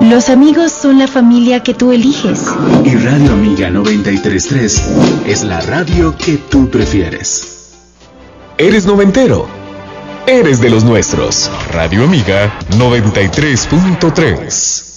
Los amigos son la familia que tú eliges. Y Radio Amiga 93.3 es la radio que tú prefieres. ¿Eres noventero? Eres de los nuestros. Radio Amiga 93.3.